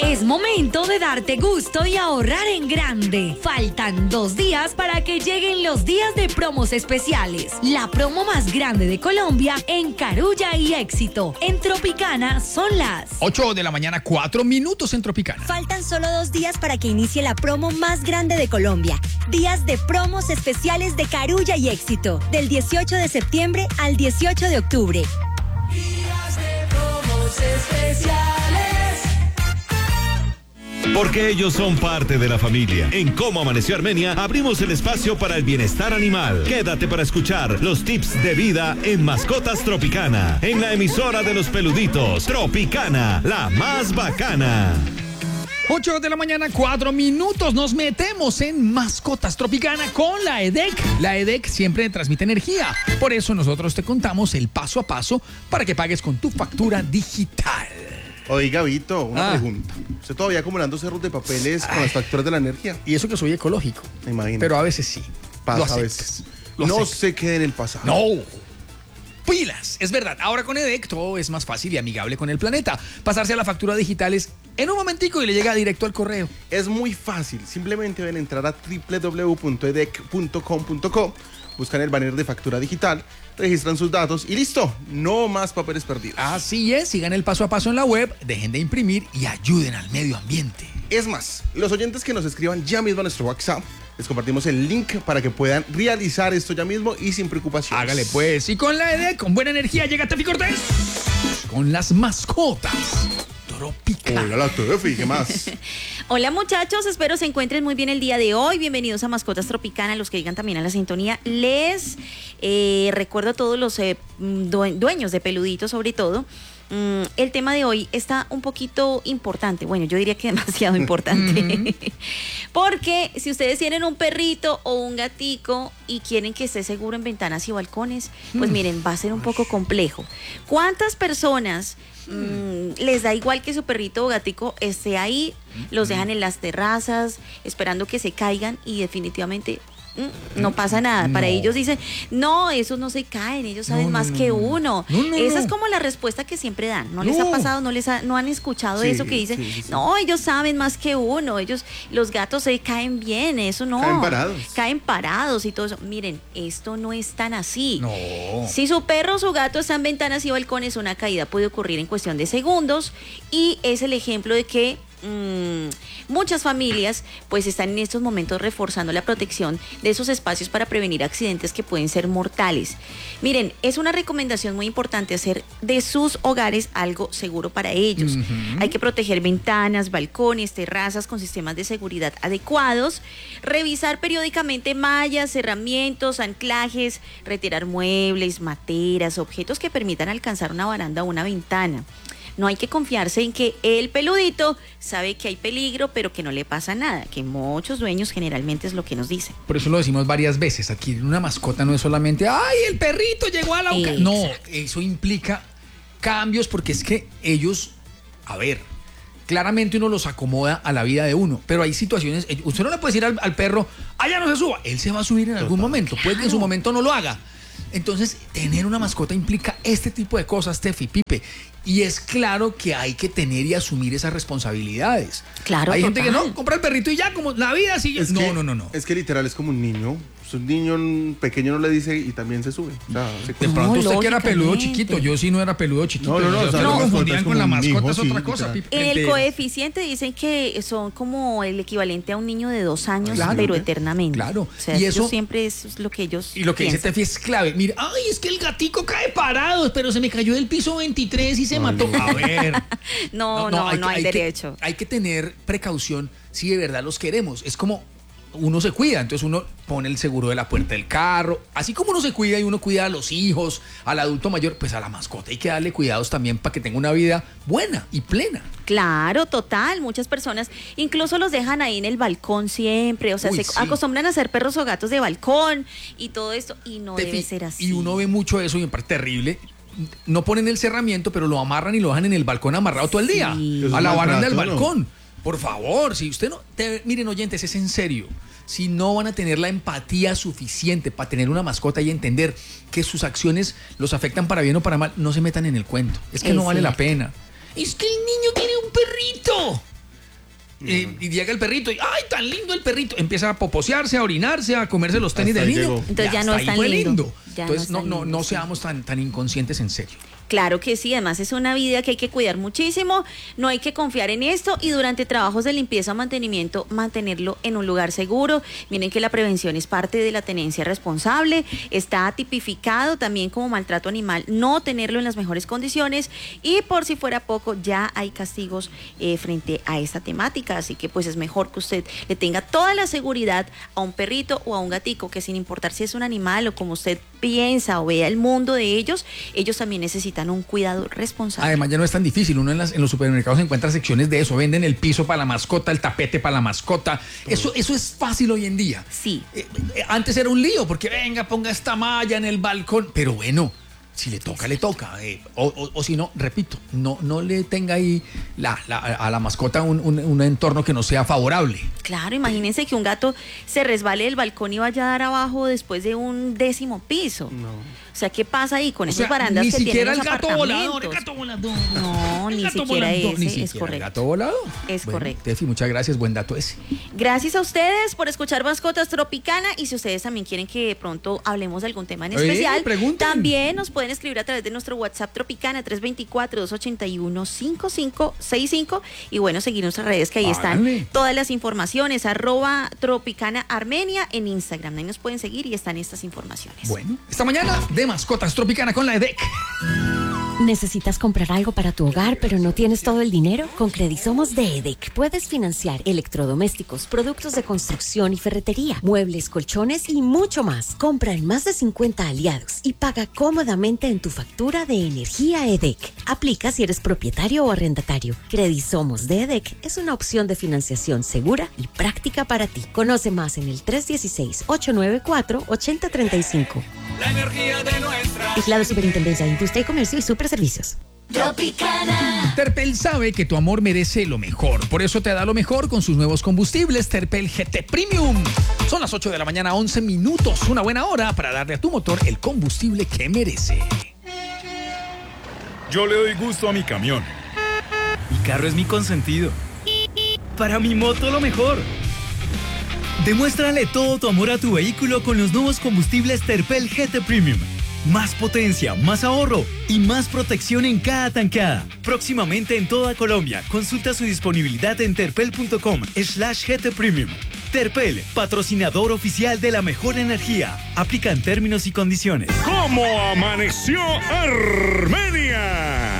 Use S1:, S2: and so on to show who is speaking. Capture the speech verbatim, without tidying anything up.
S1: Es momento de darte gusto y ahorrar en grande. Faltan dos días para que lleguen los días de promos especiales. La promo más grande de Colombia en Carulla y Éxito. En Tropicana son las
S2: ocho de la mañana, cuatro minutos en Tropicana.
S3: Faltan solo dos días para que inicie la promo más grande de Colombia. Días de promos especiales de Carulla y Éxito. Del dieciocho de septiembre al dieciocho de octubre.
S4: Días de promos especiales.
S5: Porque ellos son parte de la familia. En Cómo Amaneció Armenia abrimos el espacio para el bienestar animal. Quédate para escuchar los tips de vida en Mascotas Tropicana, en la emisora de los peluditos, Tropicana, la más bacana.
S2: ocho de la mañana, cuatro minutos. Nos metemos en Mascotas Tropicana con la E D E C. La E D E C siempre transmite energía. Por eso nosotros te contamos el paso a paso para que pagues con tu factura digital.
S6: Oiga, Vito, una
S2: Ah.
S6: pregunta. ¿Usted todavía acumulando cerros de papeles con
S2: Ay.
S6: las facturas de la energía?
S2: Y eso que soy ecológico.
S6: Me imagino.
S2: Pero a veces sí.
S6: Pasa
S2: Lo
S6: a
S2: acepto.
S6: veces.
S2: Lo
S6: No
S2: acepto.
S6: se quede en el pasado.
S2: No. Pilas, es verdad. Ahora con E D E C todo es más fácil y amigable con el planeta. Pasarse a la factura digital es en un momentico y le llega directo al correo.
S6: Es muy fácil. Simplemente deben entrar a doble u doble u doble u punto edec punto com punto co, buscan el banner de factura digital, registran sus datos y listo. No más papeles perdidos.
S2: Así es, sigan el paso a paso en la web, dejen de imprimir y ayuden al medio ambiente.
S6: Es más, los oyentes que nos escriban ya mismo a nuestro WhatsApp, les compartimos el link para que puedan realizar esto ya mismo y sin preocupación.
S2: Hágale pues. Y con la E D E C, con buena energía, llega Tefi Cortés. Con las mascotas. Tropicana.
S6: Hola, la Tefi, ¿qué más?
S7: Hola muchachos, espero se encuentren muy bien el día de hoy. Bienvenidos a Mascotas Tropicana, los que llegan también a la sintonía. Les eh, recuerdo a todos los eh, due- dueños de peluditos sobre todo. Mm, el tema de hoy está un poquito importante, bueno, yo diría que demasiado importante, porque si ustedes tienen un perrito o un gatico y quieren que esté seguro en ventanas y balcones, pues miren, va a ser un poco complejo. ¿Cuántas personas mm, les da igual que su perrito o gatico esté ahí, los dejan en las terrazas esperando que se caigan y definitivamente mm, no pasa nada? Para
S2: No.
S7: ellos dicen, no, esos no se caen, ellos saben
S2: No, no,
S7: más
S2: no,
S7: que
S2: no.
S7: uno.
S2: No, no,
S7: Esa
S2: no.
S7: es como la respuesta que siempre dan. ¿No, les
S2: No.
S7: ha pasado? ¿No les ha- no han escuchado
S6: Sí,
S7: eso que dicen?
S6: sí, sí, sí.
S7: No, ellos saben más que uno. Ellos, los gatos se caen bien, eso no.
S6: Caen parados.
S7: Caen parados y todo eso. Miren, esto no es tan así.
S2: No.
S7: Si su perro o su gato está en ventanas y balcones, una caída puede ocurrir en cuestión de segundos y es el ejemplo de que mm, muchas familias pues están en estos momentos reforzando la protección de esos espacios para prevenir accidentes que pueden ser mortales. Miren, es una recomendación muy importante hacer de sus hogares algo seguro para ellos.
S2: Ujú.
S7: Hay que proteger ventanas, balcones, terrazas con sistemas de seguridad adecuados, revisar periódicamente mallas, cerramientos, anclajes, retirar muebles, materas, objetos que permitan alcanzar una baranda o una ventana. No hay que confiarse en que el peludito sabe que hay peligro, pero que no le pasa nada, que muchos dueños generalmente es lo que nos dicen.
S2: Por eso lo decimos varias veces. Adquirir una mascota no es solamente, ¡ay, el perrito llegó a la boca!
S7: Exacto.
S2: No, eso implica cambios porque es que ellos, a ver, claramente uno los acomoda a la vida de uno, pero hay situaciones, eh, usted no le puede decir al, al perro, allá no se suba, él se va a subir en algún momento, puede que en su momento no lo haga. Entonces, tener una mascota implica este tipo de cosas, Tefi, Pipe. Y es claro que hay que tener y asumir esas responsabilidades.
S7: Claro,
S2: Hay gente que
S7: total.
S2: no, compra el perrito y ya, como la vida sigue.
S6: Es
S2: no,
S6: que-
S2: no, no, no.
S6: Es que literal es como un niño. Un niño pequeño no le dice y también se sube. O sea, se
S2: De
S6: cuesta.
S2: pronto
S7: No,
S2: usted que era peludo
S7: lógicamente.
S2: chiquito, yo sí no era peludo chiquito.
S6: No, no, no,
S2: Yo
S6: o sea,
S2: lo
S6: la
S2: confundían
S6: mascota es
S2: con la
S6: como un
S2: mascota,
S6: hijo,
S2: es
S6: sí,
S2: otra cosa.
S6: literal.
S2: Pipe.
S7: En el
S2: De-
S7: coeficiente dicen que son como el equivalente a un niño de dos años,
S2: Claro,
S7: pero
S6: ¿eh?
S7: eternamente.
S2: Claro.
S7: O sea,
S2: Y
S7: eso
S2: eso-
S7: siempre es lo que ellos
S2: Y lo que dice
S7: piensan.
S2: Tefi es clave. Mira, ay, es que el gatico cae parado, pero se me cayó del piso veintitrés y se mató. A ver.
S7: No, no, no, hay,
S2: que-
S7: derecho.
S2: hay que tener precaución si de verdad los queremos. Es como uno se cuida, entonces uno pone el seguro de la puerta del carro, así como uno se cuida y uno cuida a los hijos, al adulto mayor, pues a la mascota hay que darle cuidados también para que tenga una vida buena y plena.
S7: Claro, total. Muchas personas incluso los dejan ahí en el balcón siempre. O sea,
S2: Uy,
S7: se
S2: sí.
S7: acostumbran a ser perros o gatos de balcón y todo esto. Y no
S2: Tefi,
S7: debe ser así.
S2: Y uno ve mucho eso y me parece terrible. No ponen el cerramiento, pero lo amarran y lo dejan en el balcón amarrado todo el día.
S7: Sí.
S6: Eso
S2: A
S6: es
S2: la
S6: maltrato,
S2: baranda del
S6: ¿no?
S2: balcón. Por favor, si usted no... te- miren, oyentes, es en serio. Si no van a tener la empatía suficiente para tener una mascota y entender que sus acciones los afectan para bien o para mal, no se metan en el cuento. Es que
S7: Es
S2: no vale la
S7: cierto.
S2: pena. Es que el niño tiene un perrito. eh, y llega el perrito y ¡ay, tan lindo el perrito! Empieza a poposearse, a orinarse, a comerse los tenis
S6: Hasta
S2: del
S6: ahí
S2: niño.
S6: llegó.
S7: Entonces ya no
S2: hasta
S7: es
S2: ahí
S7: tan
S2: fue
S7: lindo. Ya no
S2: Entonces
S7: es
S2: no,
S7: tan
S2: no,
S7: lindo,
S2: no
S7: sí.
S2: seamos tan, tan inconscientes en serio.
S7: Claro que sí, además es una vida que hay que cuidar muchísimo, no hay que confiar en esto y durante trabajos de limpieza o mantenimiento mantenerlo en un lugar seguro. Miren que la prevención es parte de la tenencia responsable, está tipificado también como maltrato animal no tenerlo en las mejores condiciones y por si fuera poco ya hay castigos eh, frente a esta temática, así que pues es mejor que usted le tenga toda la seguridad a un perrito o a un gatico que sin importar si es un animal o como usted piensa o vea el mundo de ellos, ellos también necesitan un cuidado responsable.
S2: Además ya no es tan difícil, uno en, las, en los supermercados encuentra secciones de eso, venden el piso para la mascota, el tapete para la mascota, eso, eso es fácil hoy en día.
S7: Sí.
S2: Eh, eh, antes era un lío, porque venga, ponga esta malla en el balcón, pero bueno, si le toca, le toca, eh, o, o, o si no, repito, no, no le tenga ahí la, la, a la mascota un, un, un entorno que no sea favorable.
S7: Claro, imagínense que un gato se resbale del balcón y vaya a dar abajo después de un décimo piso.
S6: No.
S7: O sea, ¿qué pasa ahí con
S2: O
S7: esas
S2: sea,
S7: barandas
S2: ni
S7: que
S2: siquiera
S7: tienen
S2: el
S7: los
S2: gato
S7: apartamentos?
S2: volador, el gato volador.
S7: No,
S2: El
S7: ni
S2: gato
S7: siquiera
S2: volador,
S7: ese
S2: ni
S7: es
S2: siquiera el
S7: correcto.
S2: gato volador.
S7: Es
S2: Bueno,
S7: correcto.
S2: Tefi, muchas gracias, buen dato ese.
S7: Gracias a ustedes por escuchar Mascotas Tropicana y si ustedes también quieren que de pronto hablemos de algún tema en
S2: Oye,
S7: especial,
S2: pregunten.
S7: también nos pueden escribir a través de nuestro WhatsApp Tropicana tres dos cuatro, dos ocho uno, cinco cinco seis cinco y bueno, seguir nuestras redes que ahí están
S2: Háganle.
S7: todas las informaciones, arroba Tropicana Armenia en Instagram, ahí nos pueden seguir y están estas informaciones.
S2: Bueno, esta mañana de Mascotas Tropicana con la E D E C.
S8: ¿Necesitas comprar algo para tu hogar pero no tienes todo el dinero? Con Credisomos de E D E C puedes financiar electrodomésticos, productos de construcción y ferretería, muebles, colchones y mucho más. Compra en más de cincuenta aliados y paga cómodamente en tu factura de energía E D E C. Aplica si eres propietario o arrendatario. Credisomos de E D E C es una opción de financiación segura y práctica para ti. Conoce más en el tres uno seis, ocho nueve cuatro, ocho cero tres cinco.
S4: La energía de nuestra
S8: Aislado Superintendencia de Industria y Comercio y Superservicios.
S4: Tropicana.
S2: Terpel sabe que tu amor merece lo mejor, por eso te da lo mejor con sus nuevos combustibles Terpel G T Premium. Son las ocho de la mañana, once minutos, una buena hora para darle a tu motor el combustible que merece.
S9: Yo le doy gusto a mi camión. Mi carro es mi consentido. Para mi moto lo mejor. Demuéstrale todo tu amor a tu vehículo con los nuevos combustibles Terpel G T Premium. Más potencia, más ahorro y más protección en cada tankada. Próximamente en toda Colombia. Consulta su disponibilidad en terpel.com slash GT Premium. Terpel, patrocinador oficial de la mejor energía. Aplican términos y condiciones.
S5: ¿Cómo amaneció Armenia?